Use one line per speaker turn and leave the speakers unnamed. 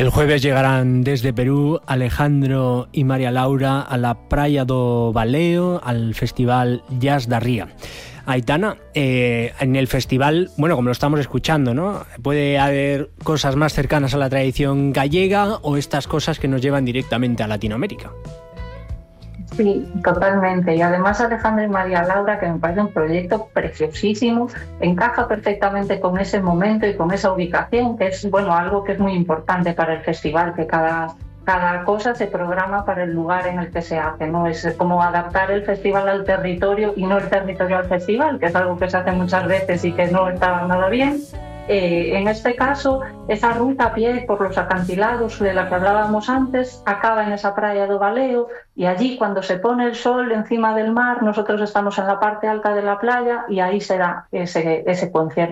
El jueves llegarán desde Perú Alejandro y María Laura a la Praia do Valeo, al Festival Jazz da Ría. Aitana, en el festival, bueno, como lo estamos escuchando, ¿no? Puede haber cosas más cercanas a la tradición gallega o estas cosas que nos llevan directamente a Latinoamérica.
Sí, totalmente. Y además Alejandro y María Laura, que me parece un proyecto preciosísimo, encaja perfectamente con ese momento y con esa ubicación, que es, bueno, algo que es muy importante para el festival, que cada cosa se programa para el lugar en el que se hace, ¿no? Es como adaptar el festival al territorio y no el territorio al festival, que es algo que se hace muchas veces y que no está nada bien. En este caso, esa ruta a pie por los acantilados de la que hablábamos antes acaba en esa Praia do Valeo, y allí, cuando se pone el sol encima del mar, nosotros estamos en la parte alta de la playa y ahí será ese concierto.